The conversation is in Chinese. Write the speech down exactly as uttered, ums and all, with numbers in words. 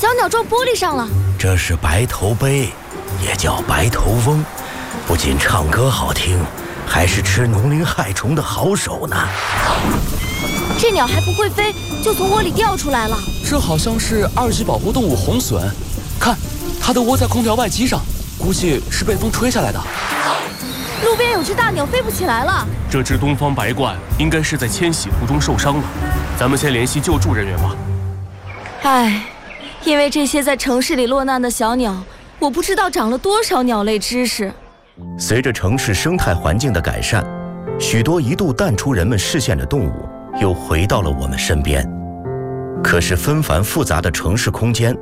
小鸟撞玻璃上了。 这是白头鹎，也叫白头翁，不仅唱歌好听，还是吃农林害虫的好手呢。 这鸟还不会飞，就从窝里掉出来了。 这好像是二级保护动物红隼，看，它的窝在空调外机上，估计是被风吹下来的。 路边有只大鸟飞不起来了。 这只东方白鹳应该是在迁徙途中受伤了，咱们先联系救助人员吧。 唉，因为这些在城市里落难的小鸟，我不知道长了多少鸟类知识。 随着城市生态环境的改善，许多一度淡出人们视线的动物又回到了我们身边。可是纷繁复杂的城市空间